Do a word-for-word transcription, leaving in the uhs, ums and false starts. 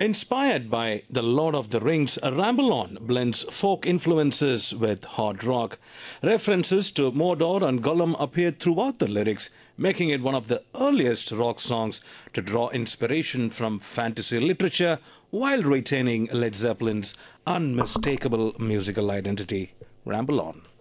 Inspired by The Lord of the Rings, Ramble On blends folk influences with hard rock. References to Mordor and Gollum appear throughout the lyrics, making it one of the earliest rock songs to draw inspiration from fantasy literature while retaining Led Zeppelin's unmistakable musical identity. Ramble On.